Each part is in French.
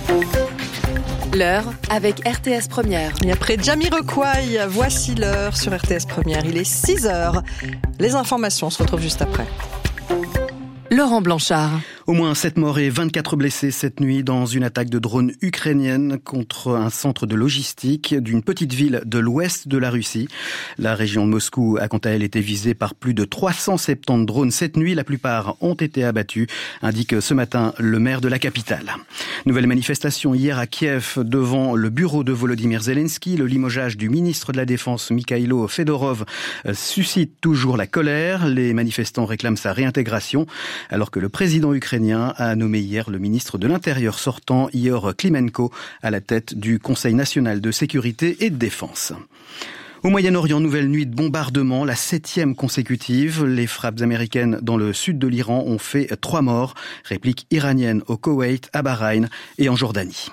L'heure avec RTS Première. Et après Jamiroquai, voici l'heure sur RTS Première. Il est 6h. Les informations se retrouvent juste après. Laurent Blanchard. Au moins 7 morts et 24 blessés cette nuit dans une attaque de drone ukrainienne contre un centre de logistique d'une petite ville de l'ouest de la Russie. La région de Moscou a quant à elle été visée par plus de 370 drones cette nuit. La plupart ont été abattus, indique ce matin le maire de la capitale. Nouvelle manifestation hier à Kiev devant le bureau de Volodymyr Zelensky. Le limogeage du ministre de la Défense Mikhailo Fedorov suscite toujours la colère. Les manifestants réclament sa réintégration alors que le président ukrainien a nommé hier le ministre de l'Intérieur sortant, Ihor Klimenko, à la tête du Conseil national de sécurité et de défense. Au Moyen-Orient, nouvelle nuit de bombardement, la 7e consécutive. Les frappes américaines dans le sud de l'Iran ont fait 3 morts. Répliques iraniennes au Koweït, à Bahreïn et en Jordanie.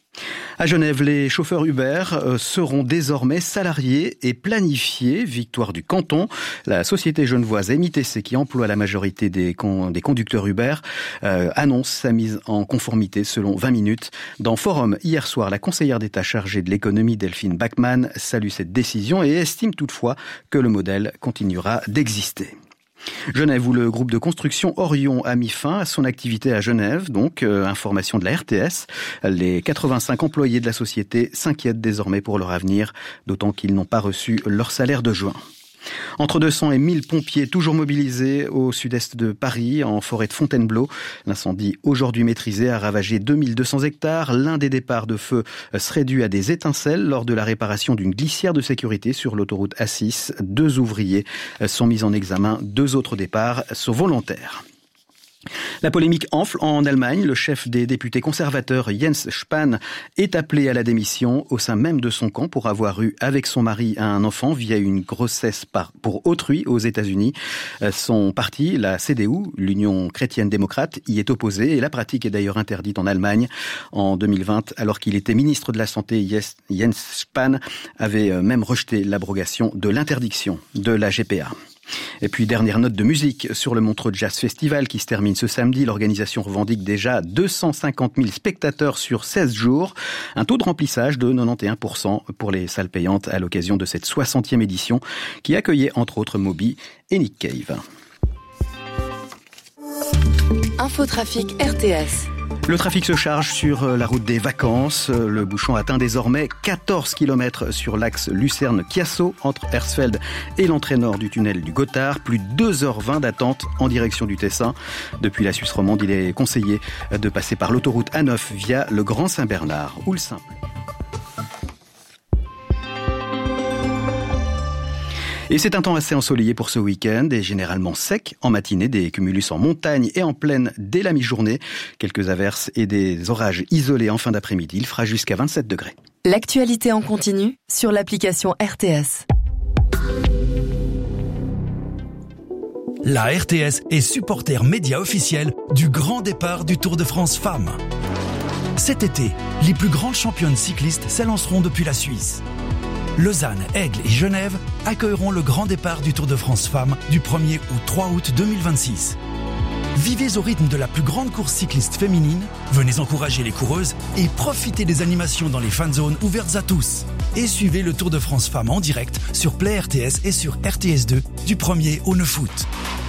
À Genève, les chauffeurs Uber seront désormais salariés et planifiés. Victoire du canton. La société genevoise MITC, qui emploie la majorité des conducteurs Uber, annonce sa mise en conformité selon 20 minutes. Dans Forum, hier soir, la conseillère d'État chargée de l'économie, Delphine Bachmann, salue cette décision et estime toutefois que le modèle continuera d'exister. Genève, où le groupe de construction Orion a mis fin à son activité à Genève, donc information de la RTS. Les 85 employés de la société s'inquiètent désormais pour leur avenir, d'autant qu'ils n'ont pas reçu leur salaire de juin. Entre 200 et 1000 pompiers toujours mobilisés au sud-est de Paris, en forêt de Fontainebleau. L'incendie, aujourd'hui maîtrisé, a ravagé 2200 hectares. L'un des départs de feu serait dû à des étincelles lors de la réparation d'une glissière de sécurité sur l'autoroute A6. 2 ouvriers sont mis en examen. 2 autres départs sont volontaires. La polémique enfle en Allemagne. Le chef des députés conservateurs, Jens Spahn, est appelé à la démission au sein même de son camp pour avoir eu avec son mari un enfant via une grossesse pour autrui aux États-Unis. Son parti, la CDU, l'Union chrétienne-démocrate, y est opposé et la pratique est d'ailleurs interdite en Allemagne. En 2020, alors qu'il était ministre de la Santé, Jens Spahn avait même rejeté l'abrogation de l'interdiction de la GPA. Et puis, dernière note de musique sur le Montreux Jazz Festival qui se termine ce samedi. L'organisation revendique déjà 250 000 spectateurs sur 16 jours. Un taux de remplissage de 91% pour les salles payantes à l'occasion de cette 60e édition qui accueillait entre autres Moby et Nick Cave. Infotrafic RTS. Le trafic se charge sur la route des vacances. Le bouchon atteint désormais 14 km sur l'axe Lucerne-Chiasso entre Hersfeld et l'entrée nord du tunnel du Gothard. Plus de 2h20 d'attente en direction du Tessin. Depuis la Suisse romande, il est conseillé de passer par l'autoroute A9 via le Grand Saint-Bernard ou le Simple. Et c'est un temps assez ensoleillé pour ce week-end et généralement sec en matinée, des cumulus en montagne et en plaine dès la mi-journée. Quelques averses et des orages isolés en fin d'après-midi. Il fera jusqu'à 27 degrés. L'actualité en continu sur l'application RTS. La RTS est supporter média officiel du grand départ du Tour de France Femmes. Cet été, les plus grandes championnes cyclistes s'élanceront depuis la Suisse. Lausanne, Aigle et Genève accueilleront le grand départ du Tour de France Femmes du 1er au 3 août 2026. Vivez au rythme de la plus grande course cycliste féminine, venez encourager les coureuses et profitez des animations dans les fan zones ouvertes à tous. Et suivez le Tour de France Femmes en direct sur Play RTS et sur RTS2 du 1er au 9 août.